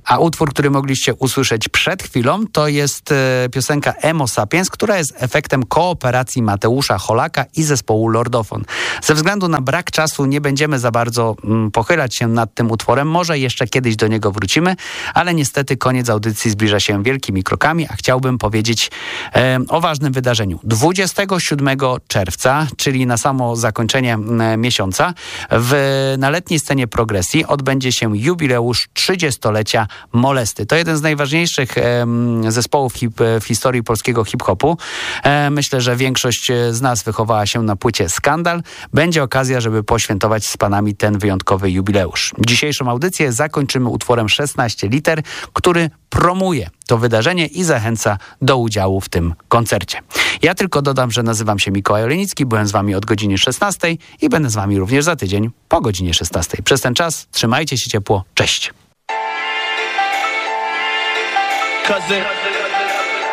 A utwór, który mogliście usłyszeć przed chwilą, to jest piosenka Emo Sapiens, która jest efektem kooperacji Mateusza Holaka i zespołu Lordofon. Ze względu na brak czasu nie będziemy za bardzo pochylać się nad tym utworem. Może jeszcze kiedyś do niego wrócimy, ale niestety koniec audycji zbliża się wielkimi krokami, a chciałbym powiedzieć o ważnym wydarzeniu. 27 czerwca, czyli na samo zakończenie miesiąca, na letniej scenie Progresji odbędzie się jubileusz 30-lecia Molesty. To jeden z najważniejszych zespołów w historii polskiego hip-hopu. Myślę, że większość z nas wychowała się na płycie Skandal. Będzie okazja, żeby poświętować z panami ten wyjątkowy jubileusz. Dzisiejszą audycję zakończymy utworem 16 liter, który promuje to wydarzenie i zachęca do udziału w tym koncercie. Ja tylko dodam, że nazywam się Mikołaj Olenicki, byłem z wami od godziny 16 i będę z wami również za tydzień po godzinie 16. Przez ten czas trzymajcie się ciepło. Cześć!